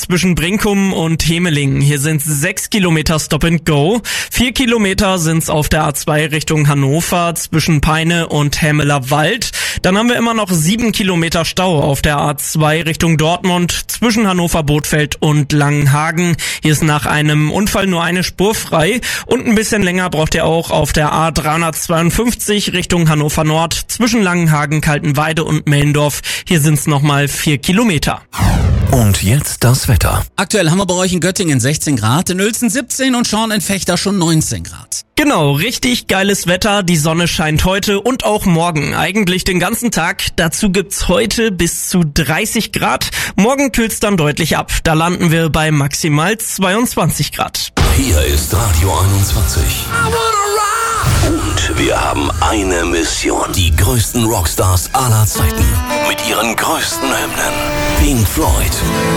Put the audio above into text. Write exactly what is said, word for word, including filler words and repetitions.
zwischen Brinkum und Hemelingen. Hier sind sechs Kilometer Stop and Go. Vier Kilometer sind's auf der A zwei Richtung Hannover zwischen Peine und Hämeler Wald. Dann haben wir immer noch sieben Kilometer Stau auf der A zwei Richtung Dortmund zwischen Hannover-Bothfeld und Langenhagen. Hier ist nach einem Unfall nur eine Spur frei. Und ein bisschen länger braucht ihr auch auf der A dreihundertzweiundfünfzig Richtung Hannover Nord zwischen Langenhagen, Kaltenweide und Mellendorf. Hier sind's nochmal vier Kilometer. Und jetzt das Wetter. Aktuell haben wir bei euch in Göttingen sechzehn Grad, in Uelzen siebzehn und Schorn in Vechta schon neunzehn Grad. Genau, richtig geiles Wetter. Die Sonne scheint heute und auch morgen. Eigentlich den ganzen Tag. Dazu gibt's heute bis zu dreißig Grad. Morgen kühlt's dann deutlich ab. Da landen wir bei maximal zweiundzwanzig Grad. Hier ist Radio einundzwanzig. Und wir haben eine Mission. Die größten Rockstars aller Zeiten. Mit ihren größten Hymnen. Pink Floyd.